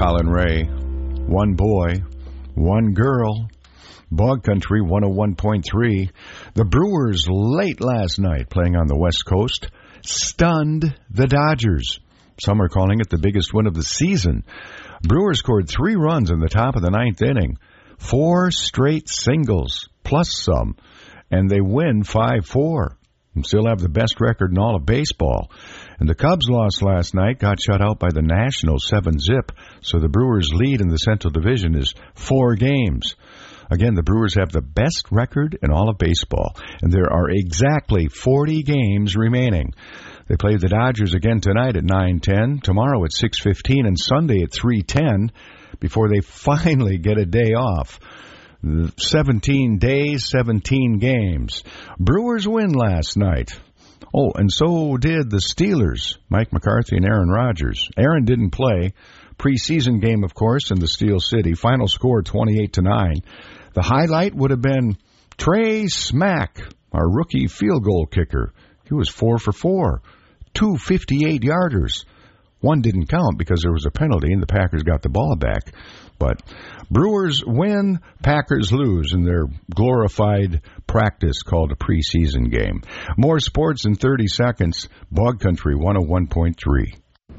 Colin Ray. One boy, one girl. Bog Country 101.3. The Brewers late last night playing on the West Coast stunned the Dodgers. Some are calling it the biggest win of the season. Brewers scored 3 runs in the top of the 9th inning. 4 straight singles, plus some. And they win 5-4. And still have the best record in all of baseball. And the Cubs lost last night, got shut out by the Nationals 7-zip. So the Brewers' lead in the Central Division is 4 games. Again, the Brewers have the best record in all of baseball. And there are exactly 40 games remaining. They play the Dodgers again tonight at 9:10, tomorrow at 6:15, and Sunday at 3:10 before they finally get a day off. 17 days, 17 games. Brewers win last night. Oh, and so did the Steelers, Mike McCarthy and Aaron Rodgers. Aaron didn't play. Preseason game, of course, in the Steel City. Final score 28-9. The highlight would have been Trey Smack, our rookie field goal kicker. He was 4 for 4, 2 58-yarders. One didn't count because there was a penalty and the Packers got the ball back. But Brewers win, Packers lose in their glorified practice called a preseason game. More sports in 30 seconds. Bog Country 101.3.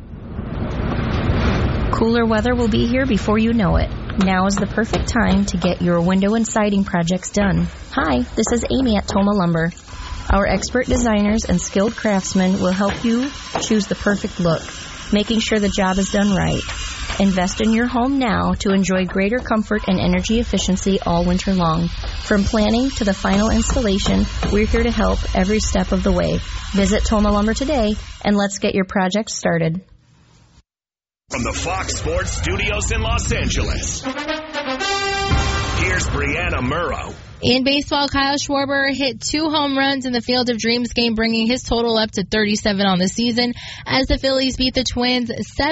Cooler weather will be here before you know it. Now is the perfect time to get your window and siding projects done. Hi, this is Amy at Toma Lumber. Our expert designers and skilled craftsmen will help you choose the perfect look, making sure the job is done right. Invest in your home now to enjoy greater comfort and energy efficiency all winter long. From planning to the final installation, we're here to help every step of the way. Visit Toma Lumber today and let's get your project started. From the Fox Sports Studios in Los Angeles, here's Brianna Murrow. In baseball, Kyle Schwarber hit 2 home runs in the Field of Dreams game, bringing his total up to 37 on the season as the Phillies beat the Twins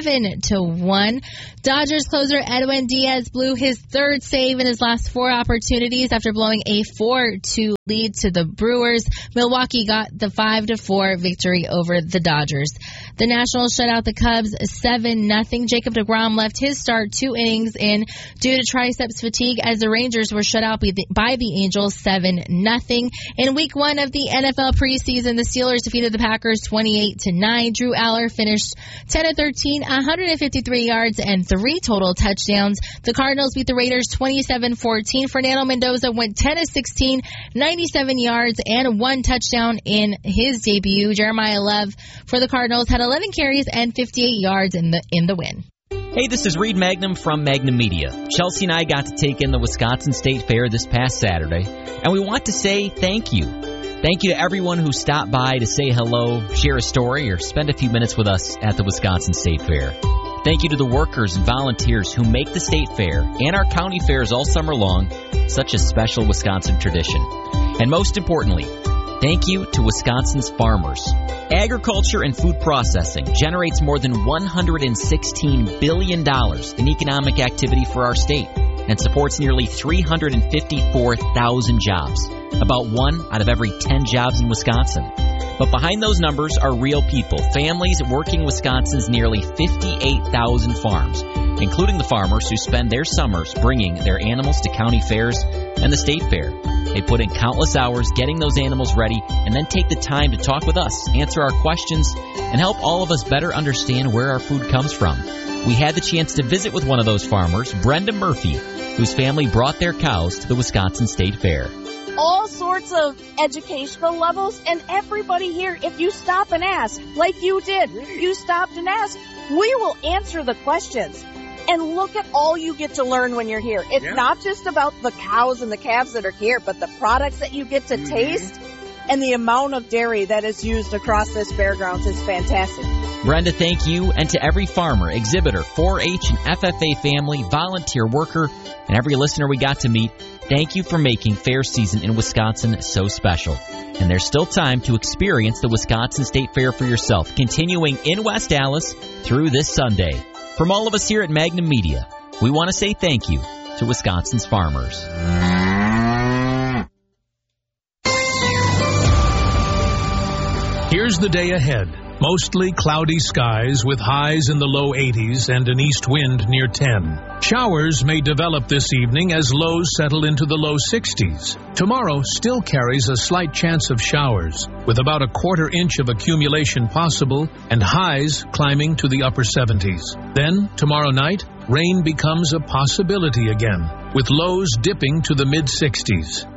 7-1. Dodgers closer Edwin Diaz blew his 3rd save in his last 4 opportunities after blowing a 4-2 lead to the Brewers. Milwaukee got the 5-4 victory over the Dodgers. The Nationals shut out the Cubs 7-0. Jacob deGrom left his start 2 innings in due to triceps fatigue as the Rangers were shut out by the Angels 7-0. In week 1 of the NFL preseason, the Steelers defeated the Packers 28-9. Drew Aller finished 10-13, 153 yards and 3 total touchdowns. The Cardinals beat the Raiders 27-14. Fernando Mendoza went 10-16, 97 yards and 1 touchdown in his debut. Jeremiah Love for the Cardinals had 11 carries and 58 yards in the win. Hey, this is Reed Magnum from Magnum Media. Chelsea and I got to take in the Wisconsin State Fair this past Saturday, and we want to say thank you. Thank you to everyone who stopped by to say hello, share a story, or spend a few minutes with us at the Wisconsin State Fair. Thank you to the workers and volunteers who make the State Fair and our county fairs all summer long such a special Wisconsin tradition. And most importantly, thank you to Wisconsin's farmers. Agriculture and food processing generates more than $116 billion in economic activity for our state and supports nearly 354,000 jobs, about 1 out of every 10 jobs in Wisconsin. But behind those numbers are real people, families working Wisconsin's nearly 58,000 farms, including the farmers who spend their summers bringing their animals to county fairs and the state fair. They put in countless hours getting those animals ready and then take the time to talk with us, answer our questions, and help all of us better understand where our food comes from. We had the chance to visit with one of those farmers, Brenda Murphy, whose family brought their cows to the Wisconsin State Fair. All sorts of educational levels, and everybody here, if you stop and ask, like you did, you stopped and asked, we will answer the questions. And look at all you get to learn when you're here. It's not just about the cows and the calves that are here, but the products that you get to taste and the amount of dairy that is used across this fairgrounds is fantastic. Brenda, thank you, and to every farmer, exhibitor, 4-H and FFA family, volunteer worker, and every listener we got to meet, thank you for making fair season in Wisconsin so special. And there's still time to experience the Wisconsin State Fair for yourself, continuing in West Allis through this Sunday. From all of us here at Magnum Media, we want to say thank you to Wisconsin's farmers. Here's the day ahead. Mostly cloudy skies with highs in the low 80s and an east wind near 10. Showers may develop this evening as lows settle into the low 60s. Tomorrow still carries a slight chance of showers, with about a quarter inch of accumulation possible and highs climbing to the upper 70s. Then, tomorrow night, rain becomes a possibility again, with lows dipping to the mid-60s.